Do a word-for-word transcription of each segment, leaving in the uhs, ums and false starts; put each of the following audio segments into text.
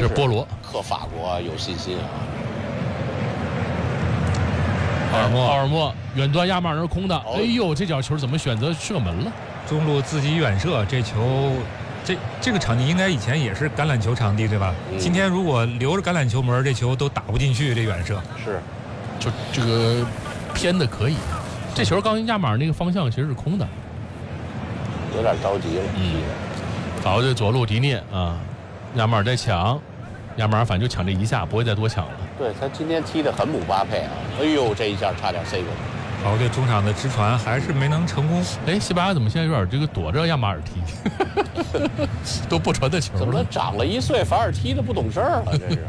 是波罗克法国有信心啊。 奥尔莫，奥尔莫远端亚马尔是空的，哎呦，这脚球怎么选择射门了？ 中路自己远射，这球，这这个场地应该以前也是橄榄球场地对吧？嗯、今天如果留着橄榄球门，这球都打不进去，这远射是， 就这个偏的可以。这球刚亚马尔那个方向其实是空的， 有点着急了。 嗯，法国队左路迪涅啊，亚马尔在抢，亚马尔反正就抢这一下，不会再多抢了。 对他今天踢得很姆巴佩啊！哎呦，这一下差点 C 过。 法国队中场的直传还是没能成功。 哎，西班牙怎么现在有点这个躲着亚马尔踢，都不传的球了？ 怎么长了一岁反而踢得不懂事儿了？这是、啊。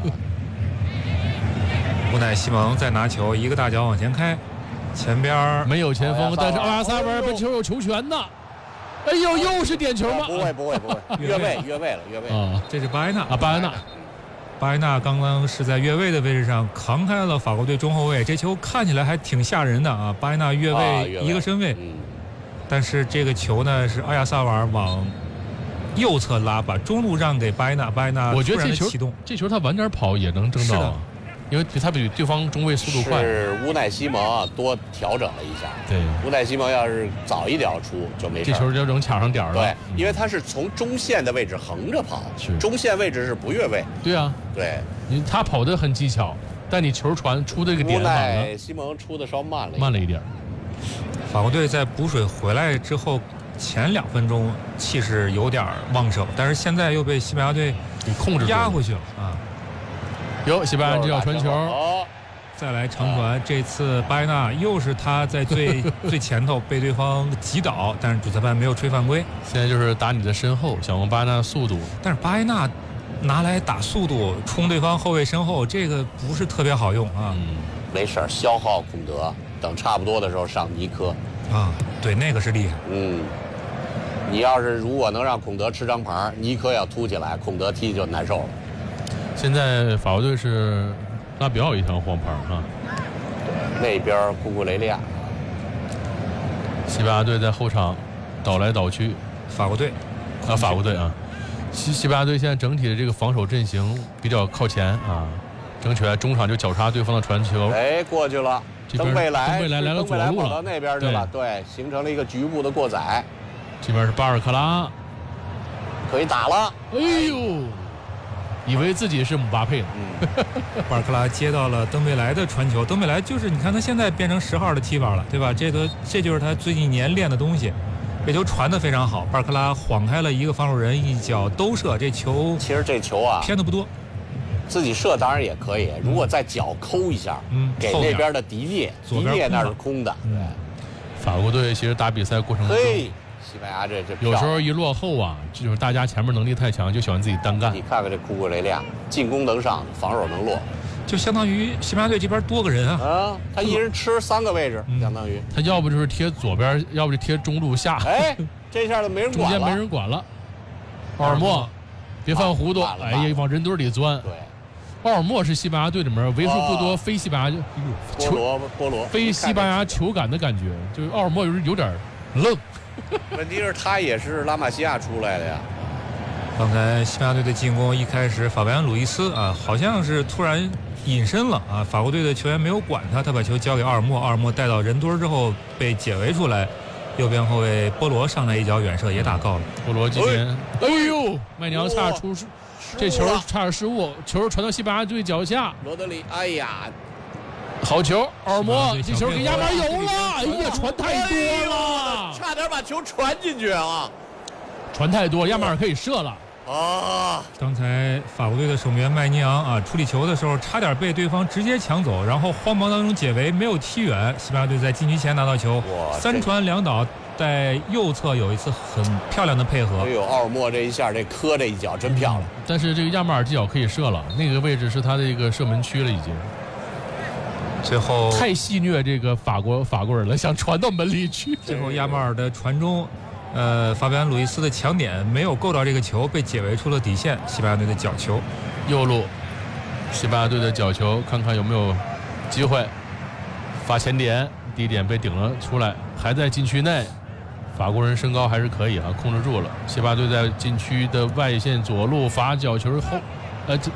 乌奈西蒙在拿球，一个大脚往前开，前边没有前锋，但是奥亚萨维这球有球权的。哎呦，又是点球吗？ 不会，不会，不会，越位，越位了，越位了。 啊， 这是巴埃纳啊，巴埃纳。 巴埃纳刚刚是在越位的位置上扛开了法国队中后卫，这球看起来还挺吓人的啊！巴埃纳越位一个身位， 嗯、 但是这个球呢是阿亚萨瓦往右侧拉，把中路让给巴埃纳，巴埃纳我觉得这球启动， 这球他晚点跑也能争到，因为他比对方中卫速度快。 是乌奈西蒙多调整了一下， 对， 乌奈西蒙要是早一点出就没事， 这球就能抢上点了。 对，因为他是从中线的位置横着跑， 是中线位置是不越位。 对啊， 对， 你他跑得很技巧，但你球传出这个点晚了。 乌奈西蒙出的稍慢了， 慢了一点。 法国队在补水回来之后，前两分钟气势有点旺盛，但是现在又被西班牙队给控制压回去了啊。 有西班牙这脚传球， 哦， 再来长传，这次巴埃纳又是他在最最前头被对方击倒，但是主裁判没有吹犯规。 现在就是打你的身后，想用巴埃纳速度， 但是巴埃纳拿来打速度冲对方后卫身后，这个不是特别好用啊。 嗯， 没事，消耗孔德，等差不多的时候上尼科。 啊，对，那个是厉害。 嗯，你要是如果能让孔德吃张牌，尼科要突起来，孔德踢就难受了。 现在法国队是拉比奥一条黄牌啊， 那边库库雷利亚， 西班牙队在后场倒来倒去， 法国队啊，法国队啊，西西班牙队现在整体的这个防守阵型比较靠前啊，争取中场就绞杀对方的传球， 哎，过去了，登贝莱， 登贝莱来了左路了， 跑到那边去了，对，形成了一个局部的过载。 这边是巴尔克拉， 可以打了， 哎呦！以为自己是姆巴佩了， 嗯， 巴尔克拉接到了登贝莱的传球，登贝莱就是你看他现在变成十号的踢法了，对吧？这个这就是他最近一年练的东西，这球传得非常好，巴尔克拉晃开了一个防守人，一脚兜射，这球其实这球啊偏的不多， 自己射当然也可以，如果在脚抠一下， 嗯， 给那边的迪涅，迪涅那是空的，对。 法国队其实打比赛过程中， 嘿，西班牙这这有时候一落后啊，就是大家前面能力太强，就喜欢自己单干。 你看看这库库雷利亚，进攻能上，防守能落， 就相当于西班牙队这边多个人啊。 啊，他一人吃三个位置， 嗯、 相当于他要不就是贴左边，要不就贴中路下。 哎，这下就没人管了， 中间没人管了。奥尔莫，别犯糊涂，哎呀，往人堆里钻。 对。 奥尔莫是西班牙队里面为数不多非西班牙球、波罗波罗非西班牙球感的感觉，就是奥尔莫有有点愣。 问题是，他也是拉玛西亚出来的呀。 刚才西班牙队的进攻一开始，法贝安·鲁伊斯啊，好像是突然隐身了啊，法国队的球员没有管他，他把球交给奥尔莫，奥尔莫带到人堆之后被解围出来，右边后卫波罗上来一脚远射也打高了。 波罗今天，哎呦，麦尼昂差点出事，这球差点失误，球传到西班牙队脚下。 罗德里，哎呀！ 好球，奥尔莫这球给亚马尔有了，哎呀，传太多了， 差点把球传进去啊！ 传太多，亚马尔可以射了啊！ 刚才法国队的守门员麦尼昂啊，处理球的时候差点被对方直接抢走，然后慌忙当中解围，没有踢远。西班牙队在禁区前拿到球，三传两倒，在右侧有一次很漂亮的配合。 哎呦，奥尔莫这一下，这磕这一脚真漂亮。 嗯、但是这个亚马尔这脚可以射了，那个位置是他的一个射门区了，已经。 最后太戏谑这个法国法国人了，想传到门里去。 最后亚马尔的传中，呃，法比安·鲁伊斯的抢点没有够到这个球，被解围出了底线。西班牙队的角球， 右路，西班牙队的角球，看看有没有机会发前点，第一点被顶了出来，还在禁区内。法国人身高还是可以啊，控制住了。西班牙队在禁区的外线左路罚角球后，呃。